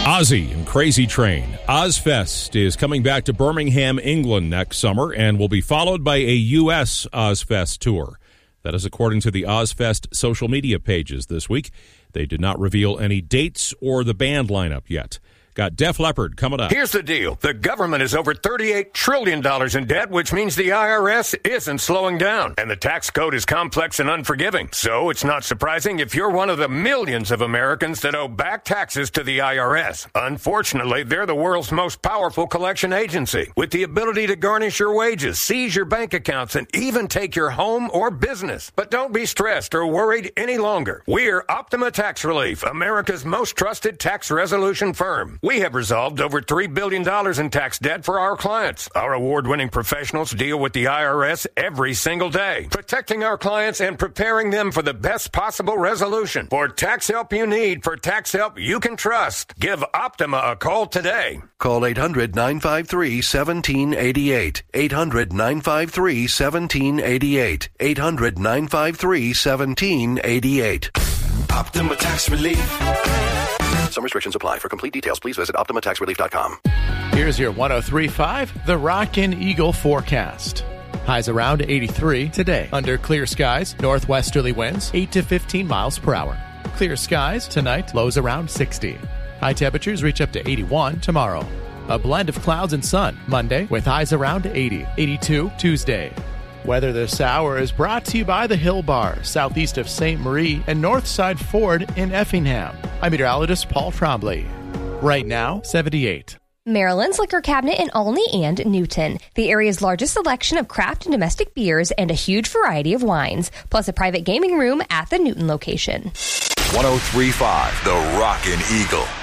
Ozzy and Crazy Train. Ozfest is coming back to Birmingham, England next summer and will be followed by a U.S. Ozfest tour. That is according to the Ozfest social media pages this week. They did not reveal any dates or the band lineup yet. Got Def Leppard coming up. Here's the deal. The government is over $38 trillion in debt, which means the IRS isn't slowing down. And the tax code is complex and unforgiving. So it's not surprising if you're one of the millions of Americans that owe back taxes to the IRS. Unfortunately, they're the world's most powerful collection agency, with the ability to garnish your wages, seize your bank accounts, and even take your home or business. But don't be stressed or worried any longer. We're Optima Tax Relief, America's most trusted tax resolution firm. We have resolved over $3 billion in tax debt for our clients. Our award-winning professionals deal with the IRS every single day, protecting our clients and preparing them for the best possible resolution. For tax help you need, for tax help you can trust, give Optima a call today. Call 800-953-1788. 800-953-1788. 800-953-1788. Optima Tax Relief. Some restrictions apply. For complete details, please visit OptimaTaxRelief.com. Here's your 103.5, the Rockin' Eagle forecast. Highs around 83 today. Under clear skies, northwesterly winds 8 to 15 miles per hour. Clear skies tonight, lows around 60. High temperatures reach up to 81 tomorrow. A blend of clouds and sun Monday with highs around 80. 82 Tuesday. Weather this hour is brought to you by the Hill Bar, southeast of St. Marie and Northside Ford in Effingham. I'm meteorologist Paul Trombley. Right now, 78. Maryland's Liquor Cabinet in Olney and Newton. The area's largest selection of craft and domestic beers and a huge variety of wines, plus a private gaming room at the Newton location. 103.5, the Rockin' Eagle.